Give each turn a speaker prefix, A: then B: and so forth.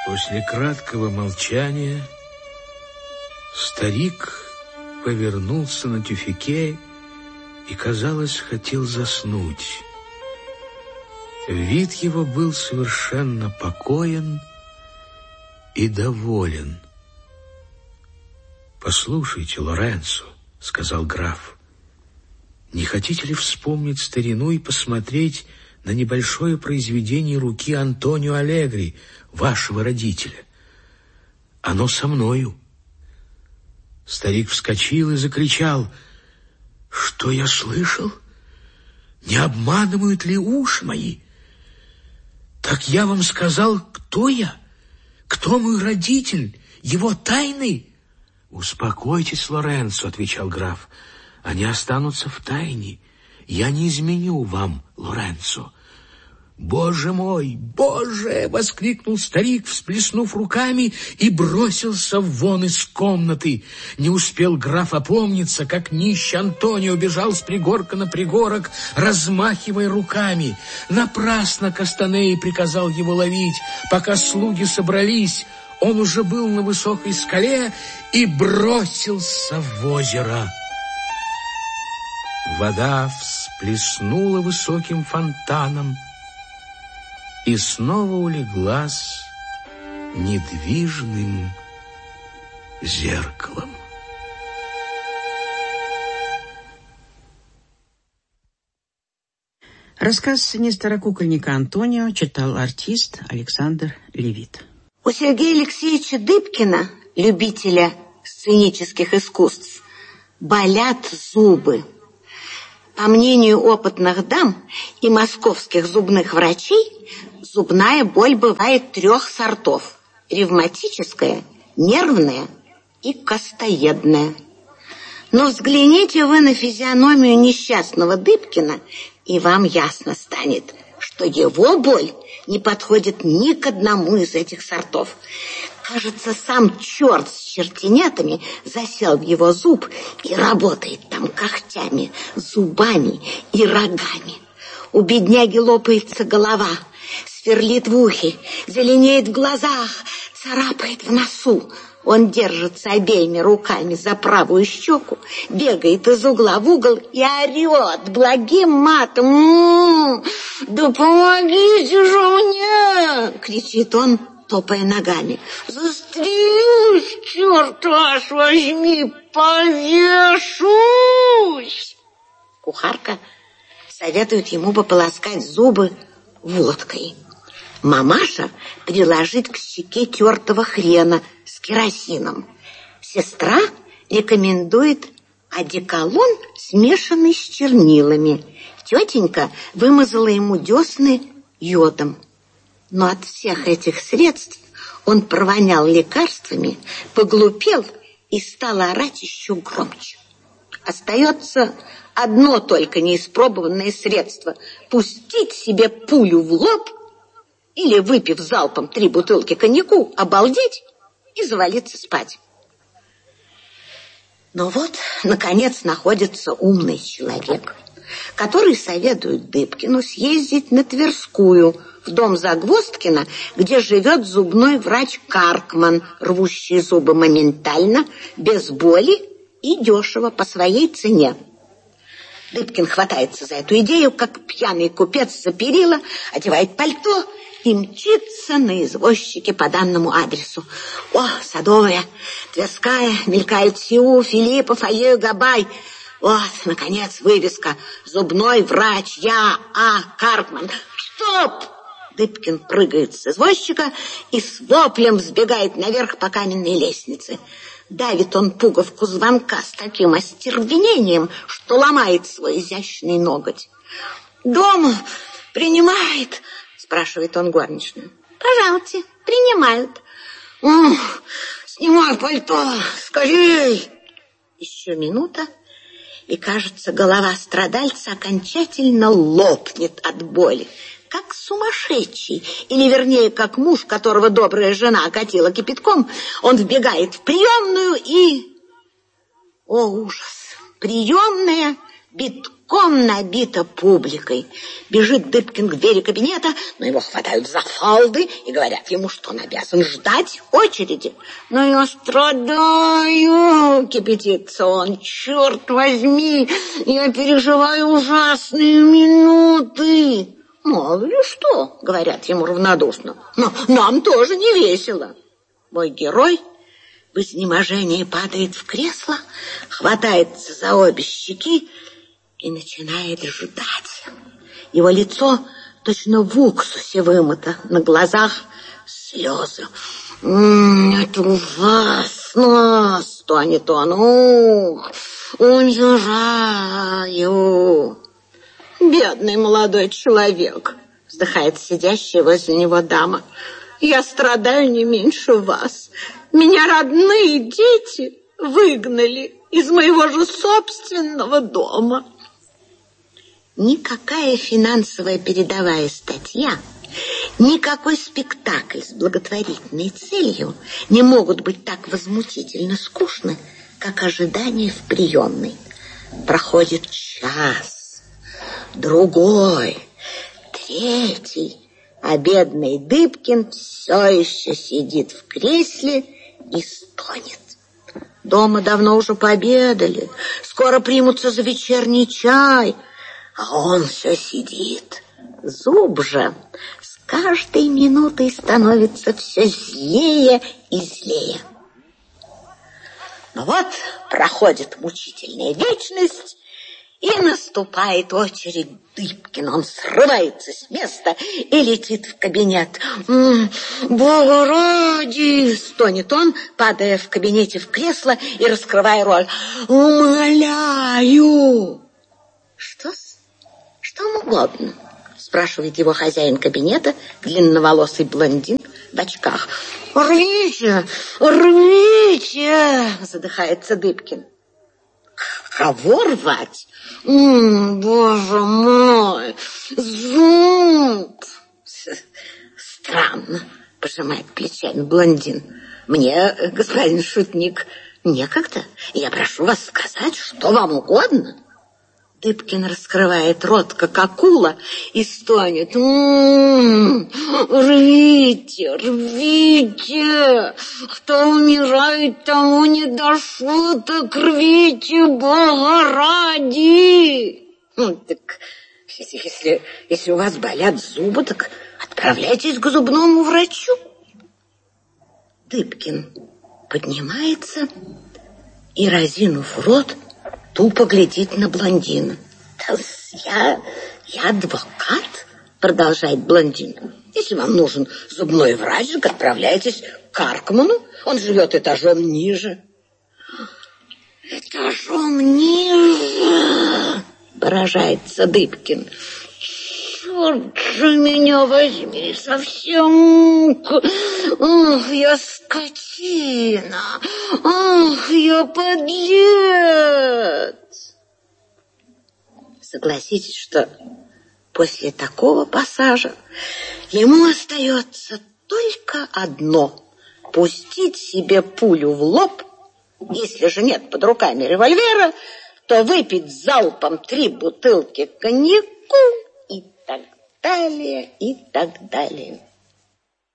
A: После краткого молчания старик повернулся на тюфяке и, казалось, хотел заснуть. Вид его был совершенно покоен и доволен. «Послушайте, Лоренцо, — сказал граф, — не хотите ли вспомнить старину и посмотреть на небольшое произведение руки Антонио Аллегри, вашего родителя? Оно со мною». Старик вскочил и закричал: «Что я слышал? Не обманывают ли уши мои? Так я вам сказал, кто я? Кто мой родитель? Его тайны?» «Успокойтесь, Лоренцо, — отвечал граф, — они останутся в тайне. Я не изменю вам, Лоренцо». «Боже мой, Боже!» — воскликнул старик, всплеснув руками, и бросился вон из комнаты. Не успел граф опомниться, как нищий Антонио бежал с пригорка на пригорок, размахивая руками. Напрасно Кастаней приказал его ловить. Пока слуги собрались, он уже был на высокой скале и бросился в озеро. Вода всплеснула высоким фонтаном и снова улеглась недвижным зеркалом.
B: Рассказ Нестора Кукольника Антонио читал артист Александр Левит.
C: У Сергея Алексеевича Дыбкина, любителя сценических искусств, болят зубы. По мнению опытных дам и московских зубных врачей, зубная боль бывает 3 сортов: ревматическая, нервная и кастоедная. Но взгляните вы на физиономию несчастного Дыбкина, и вам ясно станет, что его боль не подходит ни к одному из этих сортов. Кажется, сам черт с чертенятами засел в его зуб и работает там когтями, зубами и рогами. У бедняги лопается голова, сверлит в ухе, зеленеет в глазах, царапает в носу. Он держится обеими руками за правую щеку, бегает из угла в угол и орет благим матом. «Да помогите же мне!» — кричит он, топая ногами. «Застрелюсь, черт ваш возьми, повешусь!» Кухарка советует ему пополоскать зубы водкой. Мамаша приложит к щеке тертого хрена с керосином. Сестра рекомендует одеколон, смешанный с чернилами. Тетенька вымазала ему десны йодом. Но от всех этих средств он провонял лекарствами, поглупел и стал орать еще громче. Остается одно только неиспробованное средство — пустить себе пулю в лоб или, выпив залпом 3 бутылки коньяку, обалдеть и завалиться спать. Но вот, наконец, находится умный человек, который советует Дыбкину съездить на Тверскую, в дом Загвоздкина, где живет зубной врач Каркман, рвущий зубы моментально, без боли и дешево по своей цене. Дыбкин хватается за эту идею, как пьяный купец за перила, одевает пальто и мчится на извозчике по данному адресу. О, Садовая, Тверская, мелькают Сиу, Филиппов, Аллею Габай. Вот, наконец, вывеска: «Зубной врач Я. А. Каркман». Стоп! Дыбкин прыгает с извозчика и с воплем взбегает наверх по каменной лестнице. Давит он пуговку звонка с таким остервенением, что ломает свой изящный ноготь. «Дома принимает?» — спрашивает он горничную. «Пожалуйте, принимают». «Снимай пальто, скорей!» Еще минута, и, кажется, голова страдальца окончательно лопнет от боли. Как сумасшедший, или, вернее, как муж, которого добрая жена окатила кипятком, он вбегает в приемную и... О, ужас! Приемная битком битком набита публикой. Бежит Дыбкин к двери кабинета, но его хватают за фалды и говорят ему, что он обязан ждать очереди. Но я страдаю, кипятится он. Черт возьми, я переживаю ужасные минуты. Мало ли что, говорят ему равнодушно. Но нам тоже не весело. Мой герой в изнеможении падает в кресло, хватается за обе щеки и начинает ждать. Его лицо точно в уксусе вымыто, на глазах слезы. Это ужасно, стонет он. Умираю. Бедный молодой человек, вздыхает сидящая возле него дама. Я страдаю не меньше вас. Меня родные дети выгнали из моего же собственного дома. Никакая финансовая передовая статья, никакой спектакль с благотворительной целью не могут быть так возмутительно скучны, как ожидание в приемной. Проходит час, другой, третий, а бедный Дыбкин все еще сидит в кресле и стонет. Дома давно уже пообедали, скоро примутся за вечерний чай, а он все сидит. Зуб же с каждой минутой становится все злее и злее. Но вот проходит мучительная вечность, и наступает очередь Дыбкина. Он срывается с места и летит в кабинет. «Бога ради!» — стонет он, падая в кабинете в кресло и раскрывая рот. «Умоляю!» «Что-с? Что вам угодно?» — спрашивает его хозяин кабинета, длинноволосый блондин в очках. «Рвите! Рвите!» — задыхается Дыбкин. «Кого рвать? Боже мой! Зуб!» «Странно», — пожимает плечами блондин. «Мне, господин шутник, некогда. Я прошу вас сказать, что вам угодно». Дыбкин раскрывает рот, как акула, и стонет. «Рвите, рвите! Кто умирает, тому не до шуток! Рвите, Бога ради!» Так если у вас болят зубы, так отправляйтесь к зубному врачу. Дыбкин поднимается и, разинув рот, тупо глядит на блондина. «Я адвокат», — продолжает блондин. «Если вам нужен зубной врач, так отправляйтесь к Каркману. Он живет этажом ниже». «Этажом ниже», — поражается Дыбкин. «Черт же меня возьми совсем! Ах, я скотина! Ах, я подлец!» Согласитесь, что после такого пассажа ему остается только одно — пустить себе пулю в лоб. Если же нет под руками револьвера, то выпить залпом 3 бутылки коньяку и так далее, и так далее.